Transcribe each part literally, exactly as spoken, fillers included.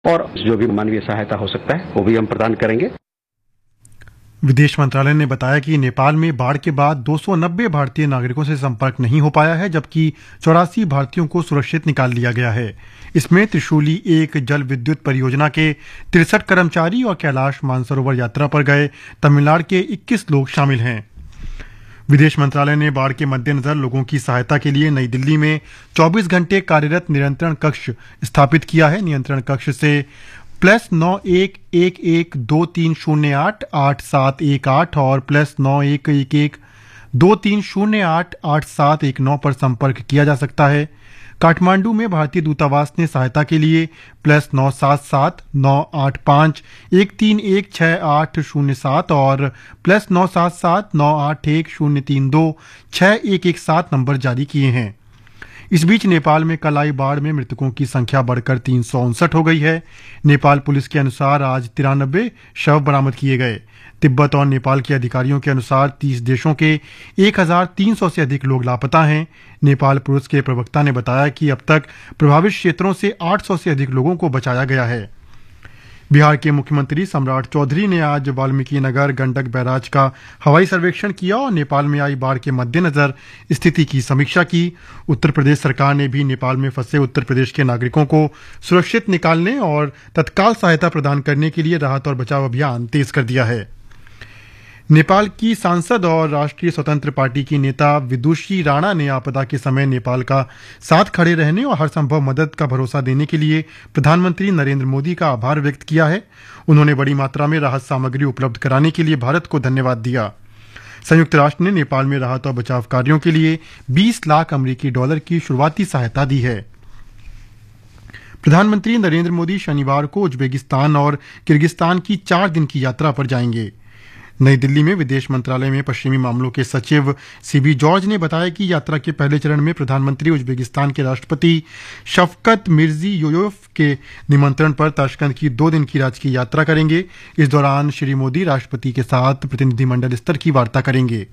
और जो भी मानवीय सहायता हो सकता है वो भी हम प्रदान करेंगे। विदेश मंत्रालय ने बताया कि नेपाल में बाढ़ के बाद दो सौ नब्बे भारतीय नागरिकों से संपर्क नहीं हो पाया है, जबकि चौरासी भारतीयों को सुरक्षित निकाल लिया गया है। इसमें त्रिशूली एक जल विद्युत परियोजना के तिरसठ कर्मचारी और कैलाश मानसरोवर यात्रा पर गए तमिलनाडु के इक्कीस लोग शामिल हैं। विदेश मंत्रालय ने बाढ़ के मद्देनजर लोगों की सहायता के लिए नई दिल्ली में चौबीस घंटे कार्यरत नियंत्रण कक्ष स्थापित किया है। नियंत्रण कक्ष से प्लस नौ एक एक एक दो तीन शून्य आठ आठ सात एक आठ और प्लस नौ एक एक एक दो तीन शून्य आठ आठ सात एक नौ पर संपर्क किया जा सकता है। काठमांडू में भारतीय दूतावास ने सहायता के लिए प्लस नौ सात सात नौ आठ पाँच एक तीन एक छः आठ शून्य सात और प्लस नौ सात सात नौ आठ एक शून्य तीन दो छः एक एक सात नंबर जारी किए हैं। इस बीच नेपाल में कल आई बाढ़ में मृतकों की संख्या बढ़कर तीन सौ उनसठ हो गई है। नेपाल पुलिस के अनुसार आज तिरानबे शव बरामद किए गए। तिब्बत और नेपाल के अधिकारियों के अनुसार तीस देशों के एक हज़ार तीन सौ से अधिक लोग लापता हैं। नेपाल पुलिस के प्रवक्ता ने बताया कि अब तक प्रभावित क्षेत्रों से आठ सौ से अधिक लोगों को बचाया गया है। बिहार के मुख्यमंत्री सम्राट चौधरी ने आज वाल्मीकि नगर गंडक बैराज का हवाई सर्वेक्षण किया और नेपाल में आई बाढ़ के मद्देनजर स्थिति की समीक्षा की। उत्तर प्रदेश सरकार ने भी नेपाल में फंसे उत्तर प्रदेश के नागरिकों को सुरक्षित निकालने और तत्काल सहायता प्रदान करने के लिए राहत और बचाव अभियान तेज कर दिया है। नेपाल की सांसद और राष्ट्रीय स्वतंत्र पार्टी की नेता विदुषी राणा ने आपदा के समय नेपाल का साथ खड़े रहने और हर संभव मदद का भरोसा देने के लिए प्रधानमंत्री नरेंद्र मोदी का आभार व्यक्त किया है। उन्होंने बड़ी मात्रा में राहत सामग्री उपलब्ध कराने के लिए भारत को धन्यवाद दिया। संयुक्त राष्ट्र ने नेपाल में राहत और बचाव कार्यों के लिए बीस लाख अमेरिकी डॉलर की शुरुआती सहायता दी है। प्रधानमंत्री नरेंद्र मोदी शनिवार को उज्बेकिस्तान और किर्गिस्तान की चार दिन की यात्रा पर जाएंगे। नई दिल्ली में विदेश मंत्रालय में पश्चिमी मामलों के सचिव सीबी जॉर्ज ने बताया कि यात्रा के पहले चरण में प्रधानमंत्री उज्बेकिस्तान के राष्ट्रपति शफकत मिर्जियोयेव के निमंत्रण पर ताशकंद की दो दिन की राजकीय यात्रा करेंगे। इस दौरान श्री मोदी राष्ट्रपति के साथ प्रतिनिधिमंडल स्तर की वार्ता करेंगे।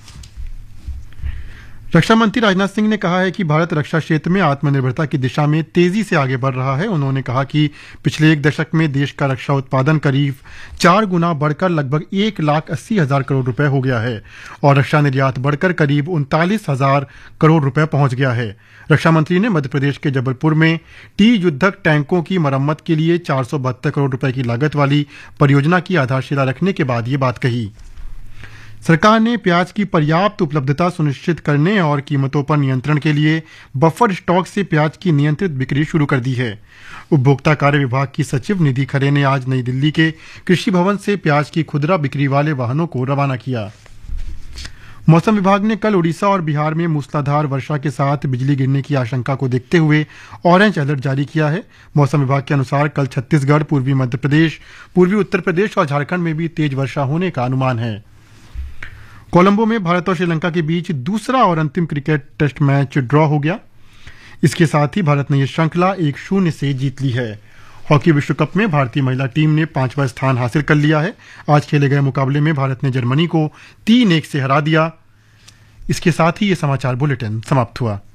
रक्षा मंत्री राजनाथ सिंह ने कहा है कि भारत रक्षा क्षेत्र में आत्मनिर्भरता की दिशा में तेजी से आगे बढ़ रहा है। उन्होंने कहा कि पिछले एक दशक में देश का रक्षा उत्पादन करीब चार गुना बढ़कर लगभग एक लाख अस्सी हजार करोड़ रुपए हो गया है और रक्षा निर्यात बढ़कर करीब उनतालीस हजार करोड़ रुपए पहुंच गया है। रक्षा मंत्री ने मध्य प्रदेश के जबलपुर में टी युद्धक टैंकों की मरम्मत के लिए चार सौ बहत्तर करोड़ रुपए की लागत वाली परियोजना की आधारशिला रखने के बाद ये बात कही। सरकार ने प्याज की पर्याप्त उपलब्धता सुनिश्चित करने और कीमतों पर नियंत्रण के लिए बफर स्टॉक से प्याज की नियंत्रित बिक्री शुरू कर दी है। उपभोक्ता कार्य विभाग की सचिव निधि खरे ने आज नई दिल्ली के कृषि भवन से प्याज की खुदरा बिक्री वाले वाहनों को रवाना किया। मौसम विभाग ने कल उड़ीसा और बिहार में मूसलाधार वर्षा के साथ बिजली गिरने की आशंका को देखते हुए ऑरेंज अलर्ट जारी किया है। मौसम विभाग के अनुसार कल छत्तीसगढ़, पूर्वी मध्य प्रदेश, पूर्वी उत्तर प्रदेश और झारखंड में भी तेज वर्षा होने का अनुमान है। कोलंबो में भारत और श्रीलंका के बीच दूसरा और अंतिम क्रिकेट टेस्ट मैच ड्रॉ हो गया। इसके साथ ही भारत ने यह श्रृंखला एक शून्य से जीत ली है। हॉकी विश्व कप में भारतीय महिला टीम ने पांचवा स्थान हासिल कर लिया है। आज खेले गए मुकाबले में भारत ने जर्मनी को तीन एक से हरा दिया। इसके साथ ही ये समाचार बुलेटिन समाप्त हुआ।